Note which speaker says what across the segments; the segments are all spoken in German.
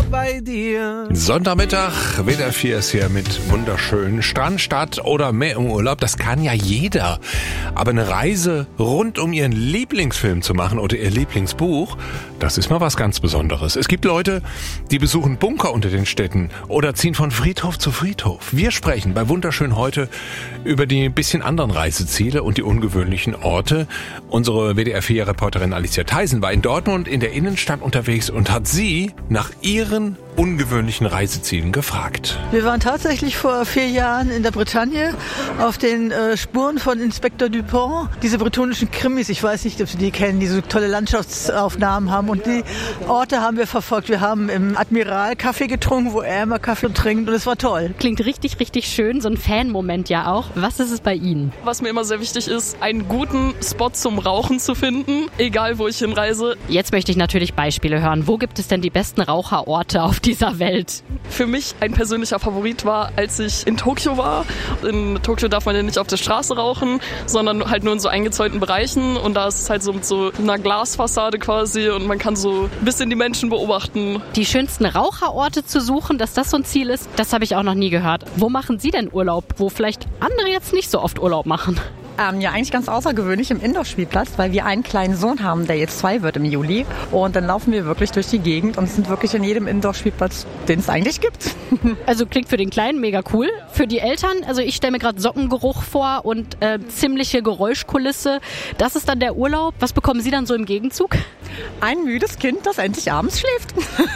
Speaker 1: bei dir.
Speaker 2: Sonntagmittag, WDR 4 ist hier mit wunderschönen Strand, Stadt oder Meer im Urlaub. Das kann ja jeder. Aber eine Reise rund um ihren Lieblingsfilm zu machen oder ihr Lieblingsbuch, das ist mal was ganz Besonderes. Es gibt Leute, die besuchen Bunker unter den Städten oder ziehen von Friedhof zu Friedhof. Wir sprechen bei Wunderschön heute über die bisschen anderen Reiseziele und die ungewöhnlichen Orte. Unsere WDR 4-Reporterin Alicia Theisen war in Dortmund in der Innenstadt unterwegs und hat sie nach ihren ungewöhnlichen Reisezielen gefragt.
Speaker 3: Wir waren tatsächlich vor 4 Jahren in der Bretagne auf den Spuren von Inspektor Dupont. Diese bretonischen Krimis, ich weiß nicht, ob Sie die kennen, die so tolle Landschaftsaufnahmen haben. Und die Orte haben wir verfolgt. Wir haben im Admiral Kaffee getrunken, wo er immer Kaffee trinkt und es war toll.
Speaker 4: Klingt richtig, richtig schön, so ein Fan-Moment ja auch. Was ist es bei Ihnen?
Speaker 5: Was mir immer sehr wichtig ist, einen guten Spot zum Rauchen zu finden, egal wo ich hinreise.
Speaker 4: Jetzt möchte ich natürlich Beispiele hören. Wo gibt es denn die besten Raucherorte auf dieser Welt?
Speaker 5: Für mich ein persönlicher Favorit war, als ich in Tokio war. In Tokio darf man ja nicht auf der Straße rauchen, sondern halt nur in so eingezäunten Bereichen. Und da ist es halt so mit so einer Glasfassade quasi und man kann so ein bisschen die Menschen beobachten.
Speaker 4: Die schönsten Raucherorte zu suchen, dass das so ein Ziel ist, das habe ich auch noch nie gehört. Wo machen Sie denn Urlaub, wo vielleicht andere jetzt nicht so oft Urlaub machen?
Speaker 6: Ja, eigentlich ganz außergewöhnlich im Indoor-Spielplatz, weil wir einen kleinen Sohn haben, der jetzt 2 wird im Juli. Und dann laufen wir wirklich durch die Gegend und sind wirklich in jedem Indoor-Spielplatz, den es eigentlich gibt.
Speaker 4: Also klingt für den Kleinen mega cool. Für die Eltern, also ich stelle mir gerade Sockengeruch vor und ziemliche Geräuschkulisse. Das ist dann der Urlaub. Was bekommen Sie dann so im Gegenzug?
Speaker 6: Ein müdes Kind, das endlich abends schläft.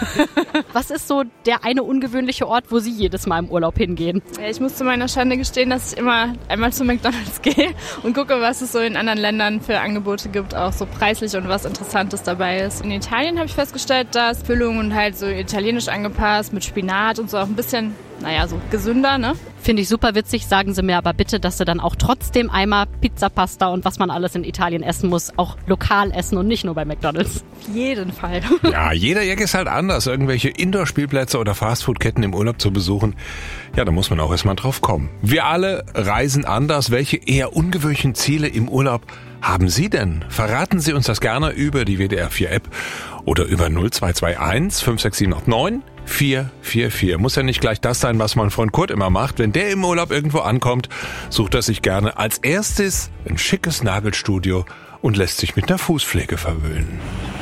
Speaker 4: Was ist so der eine ungewöhnliche Ort, wo Sie jedes Mal im Urlaub hingehen?
Speaker 7: Ich muss zu meiner Schande gestehen, dass ich immer einmal zu McDonald's gehe und gucke, was es so in anderen Ländern für Angebote gibt, auch so preislich und was Interessantes dabei ist. In Italien habe ich festgestellt, dass Füllungen halt so italienisch angepasst mit Spinat und so auch ein bisschen, so gesünder, ne?
Speaker 4: Finde ich super witzig. Sagen Sie mir aber bitte, dass Sie dann auch trotzdem einmal Pizza, Pasta und was man alles in Italien essen muss, auch lokal essen und nicht nur bei McDonald's.
Speaker 7: Auf jeden Fall.
Speaker 2: Ja, jeder Jack ist halt anders. Irgendwelche Indoor-Spielplätze oder Fastfood-Ketten im Urlaub zu besuchen, ja, da muss man auch erstmal drauf kommen. Wir alle reisen anders. Welche eher ungewöhnlichen Ziele im Urlaub haben Sie denn? Verraten Sie uns das gerne über die WDR 4 App oder über 0221 56789 444. Muss ja nicht gleich das sein, was mein Freund Kurt immer macht. Wenn der im Urlaub irgendwo ankommt, sucht er sich gerne als erstes ein schickes Nagelstudio und lässt sich mit einer Fußpflege verwöhnen.